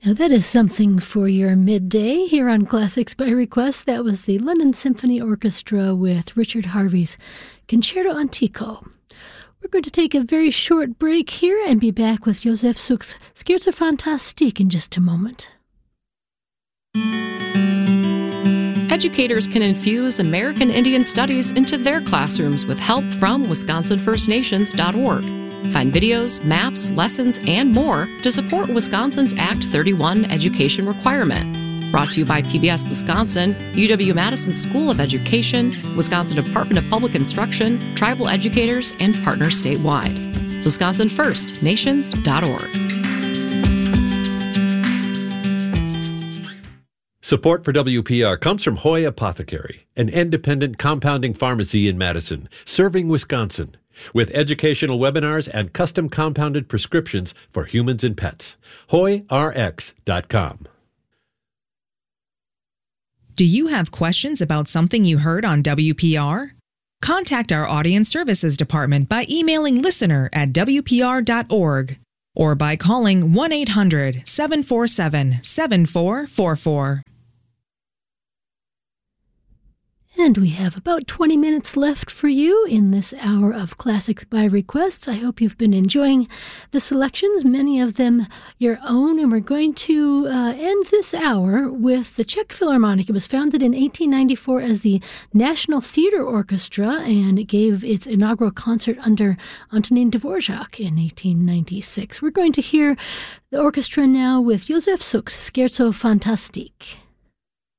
Now that is something for your midday here on Classics by Request. That was the London Symphony Orchestra with Richard Harvey's Concerto Antico. We're going to take a very short break here and be back with Josef Suk's Scherzo Fantastique in just a moment. Educators can infuse American Indian Studies into their classrooms with help from WisconsinFirstNations.org. Find videos, maps, lessons, and more to support Wisconsin's Act 31 education requirement. Brought to you by PBS Wisconsin, UW-Madison School of Education, Wisconsin Department of Public Instruction, tribal educators, and partners statewide. WisconsinFirstNations.org. Support for WPR comes from Hoy Apothecary, an independent compounding pharmacy in Madison, serving Wisconsin, with educational webinars and custom compounded prescriptions for humans and pets. HoyRx.com. Do you have questions about something you heard on WPR? Contact our Audience Services Department by emailing listener@wpr.org or by calling 1-800-747-7444. And we have about 20 minutes left for you in this hour of Classics by Requests. I hope you've been enjoying the selections, many of them your own. And we're going to end this hour with the Czech Philharmonic. It was founded in 1894 as the National Theatre Orchestra, and it gave its inaugural concert under Antonín Dvořák in 1896. We're going to hear the orchestra now with Josef Suk's Scherzo Fantastique.